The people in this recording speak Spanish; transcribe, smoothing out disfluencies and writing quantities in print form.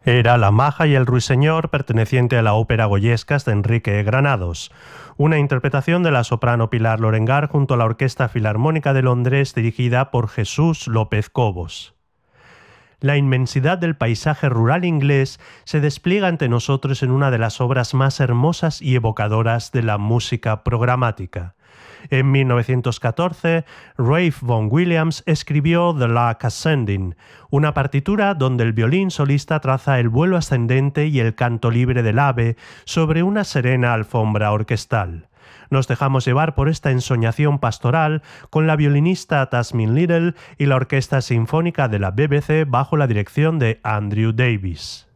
Era La Maja y el Ruiseñor, perteneciente a la ópera Goyescas de Enrique Granados, una interpretación de la soprano Pilar Lorengar junto a la Orquesta Filarmónica de Londres dirigida por Jesús López Cobos. La inmensidad del paisaje rural inglés se despliega ante nosotros en una de las obras más hermosas y evocadoras de la música programática. En 1914, Ralph Vaughan Williams escribió The Lark Ascending, una partitura donde el violín solista traza el vuelo ascendente y el canto libre del ave sobre una serena alfombra orquestal. Nos dejamos llevar por esta ensoñación pastoral con la violinista Tasmin Little y la Orquesta Sinfónica de la BBC bajo la dirección de Andrew Davis.